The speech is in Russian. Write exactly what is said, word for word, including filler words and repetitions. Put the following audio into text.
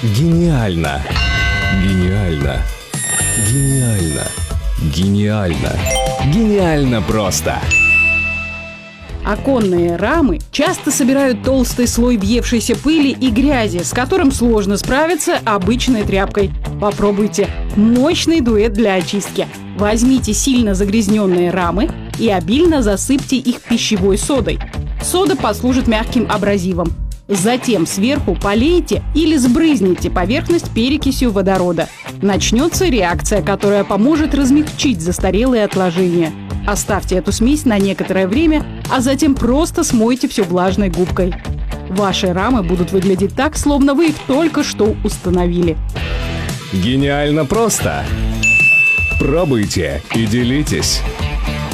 Гениально! Гениально! Гениально! Гениально! Гениально просто! Оконные рамы часто собирают толстый слой въевшейся пыли и грязи, с которым сложно справиться обычной тряпкой. Попробуйте мощный дуэт для очистки. Возьмите сильно загрязненные рамы и обильно засыпьте их пищевой содой. Сода послужит мягким абразивом. Затем сверху полейте или сбрызните поверхность перекисью водорода. Начнется реакция, которая поможет размягчить застарелые отложения. Оставьте эту смесь на некоторое время, а затем просто смойте все влажной губкой. Ваши рамы будут выглядеть так, словно вы их только что установили. Гениально просто! Пробуйте и делитесь!